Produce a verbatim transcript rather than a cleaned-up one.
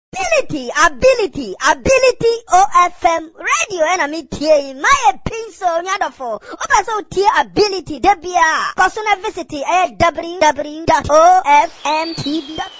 Ability, ability, ability O F M radio and I'm here. My pencil nyadofo. Opa so tie ability debia. Personal visit at w w w dot o f m t v dot com.